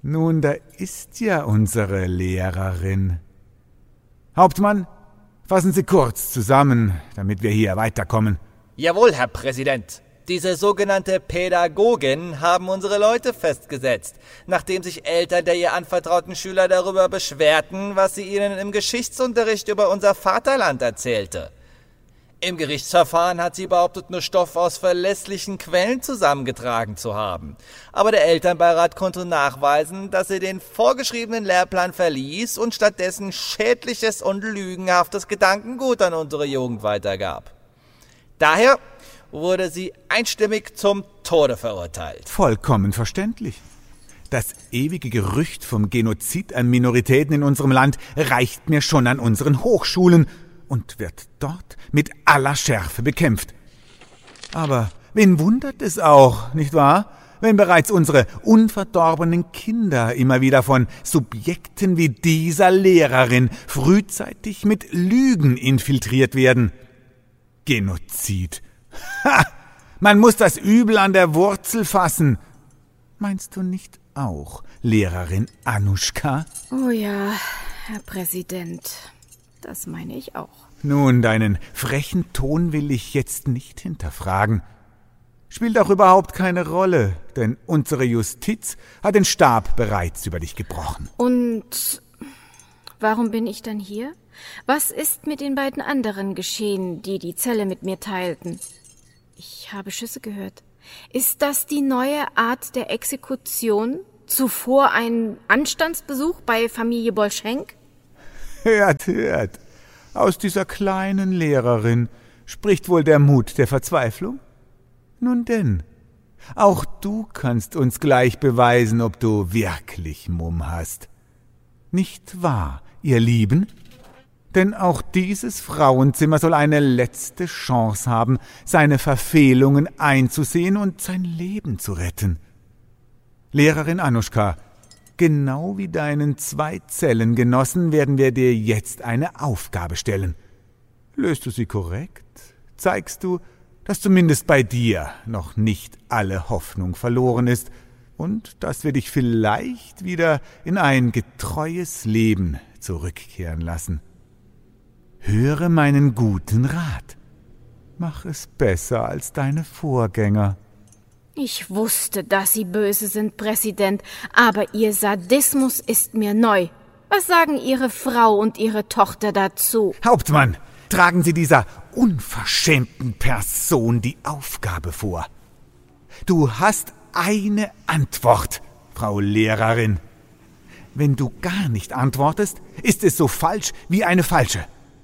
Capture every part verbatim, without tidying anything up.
Nun, da ist ja unsere Lehrerin. Hauptmann, fassen Sie kurz zusammen, damit wir hier weiterkommen. Jawohl, Herr Präsident. Diese sogenannte Pädagogin haben unsere Leute festgesetzt, nachdem sich Eltern der ihr anvertrauten Schüler darüber beschwerten, was sie ihnen im Geschichtsunterricht über unser Vaterland erzählte. Im Gerichtsverfahren hat sie behauptet, nur Stoff aus verlässlichen Quellen zusammengetragen zu haben. Aber der Elternbeirat konnte nachweisen, dass sie den vorgeschriebenen Lehrplan verließ und stattdessen schädliches und lügenhaftes Gedankengut an unsere Jugend weitergab. Daher wurde sie einstimmig zum Tode verurteilt. Vollkommen verständlich. Das ewige Gerücht vom Genozid an Minoritäten in unserem Land reicht mir schon an unseren Hochschulen und wird dort mit aller Schärfe bekämpft. Aber wen wundert es auch, nicht wahr, wenn bereits unsere unverdorbenen Kinder immer wieder von Subjekten wie dieser Lehrerin frühzeitig mit Lügen infiltriert werden? Genozid. Ha! Man muss das Übel an der Wurzel fassen. Meinst du nicht auch, Lehrerin Anuschka? Oh ja, Herr Präsident, das meine ich auch. Nun, deinen frechen Ton will ich jetzt nicht hinterfragen. Spielt auch überhaupt keine Rolle, denn unsere Justiz hat den Stab bereits über dich gebrochen. Und warum bin ich dann hier? Was ist mit den beiden anderen geschehen, die die Zelle mit mir teilten? Ich habe Schüsse gehört. Ist das die neue Art der Exekution? Zuvor ein Anstandsbesuch bei Familie Bolschenk? Hört, hört. Aus dieser kleinen Lehrerin spricht wohl der Mut der Verzweiflung? Nun denn, auch du kannst uns gleich beweisen, ob du wirklich Mumm hast. Nicht wahr, ihr Lieben? Denn auch dieses Frauenzimmer soll eine letzte Chance haben, seine Verfehlungen einzusehen und sein Leben zu retten. Lehrerin Anuschka, genau wie deinen zwei Zellengenossen werden wir dir jetzt eine Aufgabe stellen. Löst du sie korrekt, zeigst du, dass zumindest bei dir noch nicht alle Hoffnung verloren ist und dass wir dich vielleicht wieder in ein getreues Leben zurückkehren lassen. Höre meinen guten Rat. Mach es besser als deine Vorgänger. Ich wusste, dass Sie böse sind, Präsident, aber Ihr Sadismus ist mir neu. Was sagen Ihre Frau und Ihre Tochter dazu? Hauptmann, tragen Sie dieser unverschämten Person die Aufgabe vor. Du hast eine Antwort, Frau Lehrerin. Wenn du gar nicht antwortest, ist es so falsch wie eine falsche.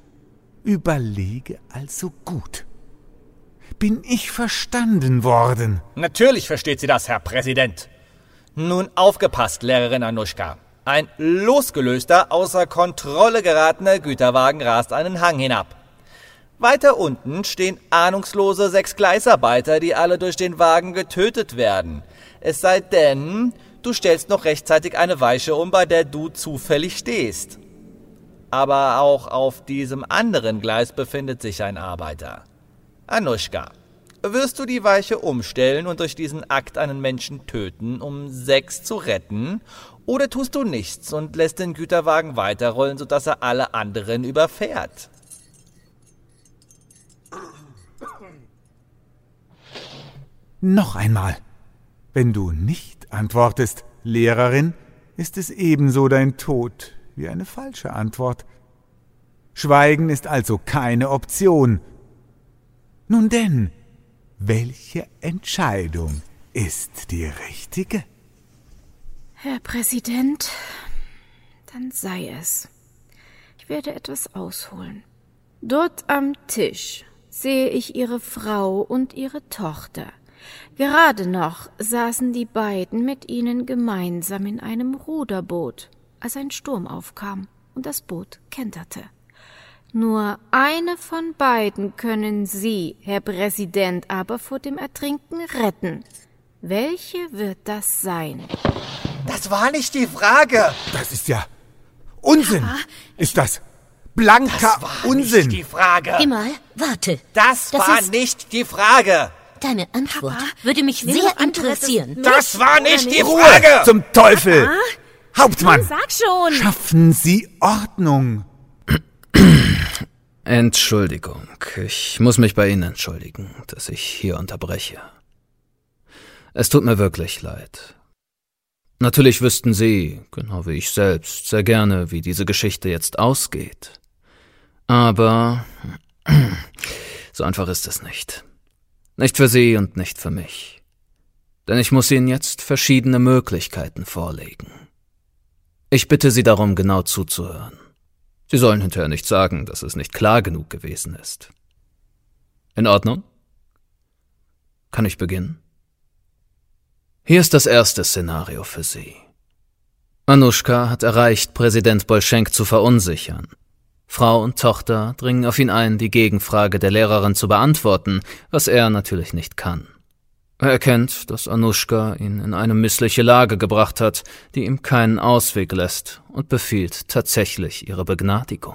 Überlege also gut. Bin ich verstanden worden? Natürlich versteht sie das, Herr Präsident. Nun aufgepasst, Lehrerin Anuschka. Ein losgelöster, außer Kontrolle geratener Güterwagen rast einen Hang hinab. Weiter unten stehen ahnungslose sechs Gleisarbeiter, die alle durch den Wagen getötet werden. Es sei denn, du stellst noch rechtzeitig eine Weiche um, bei der du zufällig stehst. Aber auch auf diesem anderen Gleis befindet sich ein Arbeiter. Anuschka, wirst du die Weiche umstellen und durch diesen Akt einen Menschen töten, um sechs zu retten? Oder tust du nichts und lässt den Güterwagen weiterrollen, sodass er alle anderen überfährt? Noch einmal. Wenn du nicht antwortest, Lehrerin, ist es ebenso dein Tod wie eine falsche Antwort. Schweigen ist also keine Option. Nun denn, welche Entscheidung ist die richtige? Herr Präsident, dann sei es. Ich werde etwas ausholen. Dort am Tisch sehe ich Ihre Frau und Ihre Tochter. Gerade noch saßen die beiden mit ihnen gemeinsam in einem Ruderboot, als ein Sturm aufkam und das Boot kenterte. Nur eine von beiden können Sie, Herr Präsident, aber vor dem Ertrinken retten. Welche wird das sein? Das war nicht die Frage. Das ist ja Unsinn. Ja, ist das blanker Das war Unsinn. nicht die Frage. Geh mal, warte. Das, Das war ist- nicht die Frage. Deine Antwort Papa, würde mich will sehr doch andere interessieren. Das war nicht die Ruhe Frage! zum Teufel! Hauptmann, Sag schon! schaffen Sie Ordnung! Entschuldigung, ich muss mich bei Ihnen entschuldigen, dass ich hier unterbreche. Es tut mir wirklich leid. Natürlich wüssten Sie, genau wie ich selbst, sehr gerne, wie diese Geschichte jetzt ausgeht. Aber so einfach ist es nicht. Nicht für Sie und nicht für mich. Denn ich muss Ihnen jetzt verschiedene Möglichkeiten vorlegen. Ich bitte Sie darum, genau zuzuhören. Sie sollen hinterher nicht sagen, dass es nicht klar genug gewesen ist. In Ordnung? Kann ich beginnen? Hier ist das erste Szenario für Sie. Anushka hat erreicht, Präsident Bolschenk zu verunsichern. Frau und Tochter dringen auf ihn ein, die Gegenfrage der Lehrerin zu beantworten, was er natürlich nicht kann. Er erkennt, dass Anushka ihn in eine missliche Lage gebracht hat, die ihm keinen Ausweg lässt, und befiehlt tatsächlich ihre Begnadigung.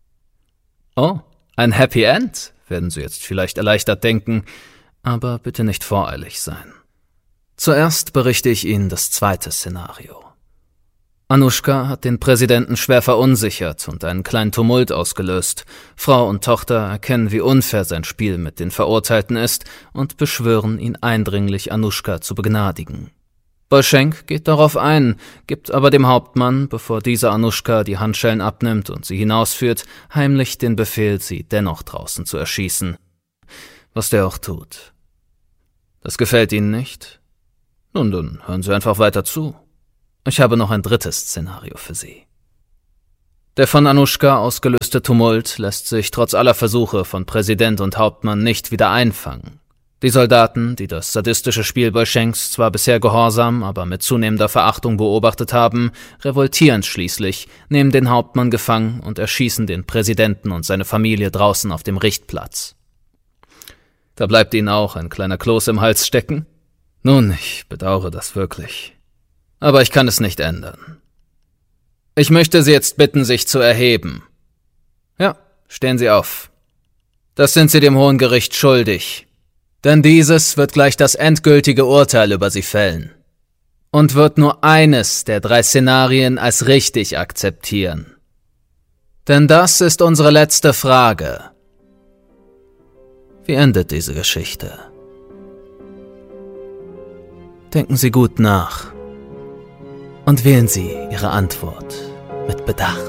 Oh, ein Happy End, werden Sie jetzt vielleicht erleichtert denken, aber bitte nicht voreilig sein. Zuerst berichte ich Ihnen das zweite Szenario. Anushka hat den Präsidenten schwer verunsichert und einen kleinen Tumult ausgelöst. Frau und Tochter erkennen, wie unfair sein Spiel mit den Verurteilten ist und beschwören ihn eindringlich, Anushka zu begnadigen. Bolschenk geht darauf ein, gibt aber dem Hauptmann, bevor dieser Anushka die Handschellen abnimmt und sie hinausführt, heimlich den Befehl, sie dennoch draußen zu erschießen. Was der auch tut. Das gefällt Ihnen nicht? Nun, dann hören Sie einfach weiter zu. Ich habe noch ein drittes Szenario für Sie. Der von Anushka ausgelöste Tumult lässt sich trotz aller Versuche von Präsident und Hauptmann nicht wieder einfangen. Die Soldaten, die das sadistische Spiel Bolschenks zwar bisher gehorsam, aber mit zunehmender Verachtung beobachtet haben, revoltieren schließlich, nehmen den Hauptmann gefangen und erschießen den Präsidenten und seine Familie draußen auf dem Richtplatz. Da bleibt Ihnen auch ein kleiner Kloß im Hals stecken? Nun, ich bedauere das wirklich. Aber ich kann es nicht ändern. Ich möchte Sie jetzt bitten, sich zu erheben. Ja, stehen Sie auf. Das sind Sie dem Hohen Gericht schuldig. Denn dieses wird gleich das endgültige Urteil über Sie fällen. Und wird nur eines der drei Szenarien als richtig akzeptieren. Denn das ist unsere letzte Frage. Wie endet diese Geschichte? Denken Sie gut nach. Und wählen Sie Ihre Antwort mit Bedacht.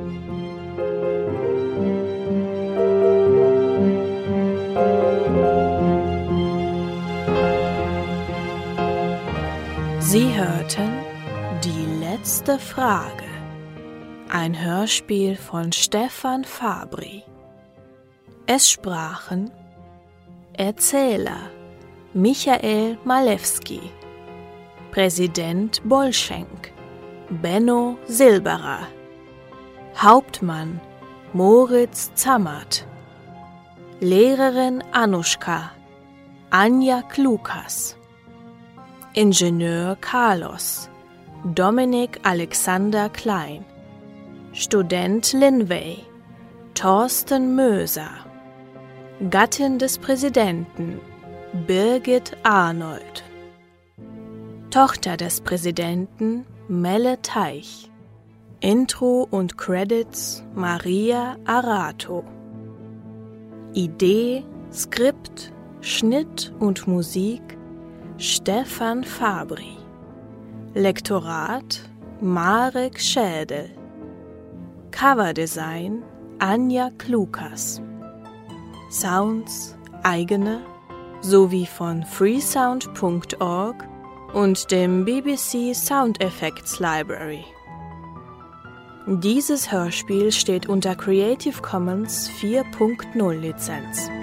Sie hörten Die letzte Frage. Ein Hörspiel von Stefan Fabri. Es sprachen Erzähler Michael Malewski, Präsident Bolschenk, Benno Silberer, Hauptmann Moritz Zammert, Lehrerin Anushka, Anja Klukas, Ingenieur Carlos, Dominik Alexander Klein, Student Linway, Thorsten Möser, Gattin des Präsidenten Birgit Arnold, Tochter des Präsidenten Melle Teich. Intro und Credits Maria Arato. Idee, Skript, Schnitt und Musik Stefan Fabri. Lektorat Marek Schädel. Coverdesign Anja Klukas. Sounds eigene sowie von freesound punkt org und dem B B C Sound Effects Library. Dieses Hörspiel steht unter Creative Commons vier Punkt null Lizenz.